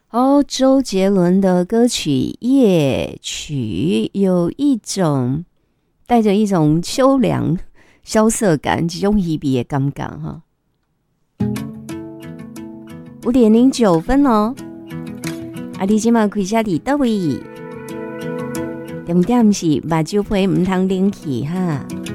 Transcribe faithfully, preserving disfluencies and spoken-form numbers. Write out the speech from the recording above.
哦，周杰伦的歌曲《夜曲》有一种带着一种秋凉萧瑟感，这种稀微的感觉哈。五点零九分哦，啊，你今晚开车伫倒位？重点是目睭皮唔通冷去哈。